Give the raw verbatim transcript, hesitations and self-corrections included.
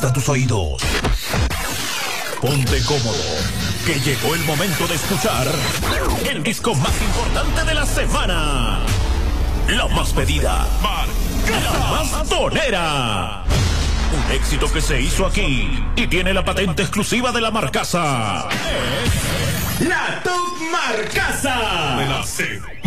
a tus oídos. Ponte cómodo, que llegó el momento de escuchar el disco más importante de la semana. La más pedida, la más tonera. Un éxito que se hizo aquí y tiene la patente exclusiva de la Marcasa. Es la Top Marcasa. De la C.